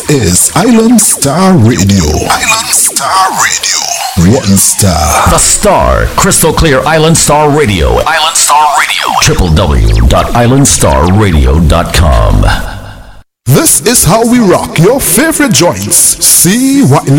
is Island Star Radio. Island Star Radio. One star. The Star. Crystal clear Island Star Radio. Island Star Radio. www.islandstarradio.com. This is how we rock your favorite joints. See what